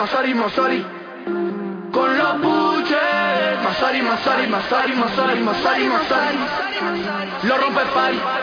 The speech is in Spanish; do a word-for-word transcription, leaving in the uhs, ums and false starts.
Masari, Masari. Con los buches. Masari, Masari, Masari, Masari, Masari, Masari. Lo rompe pari.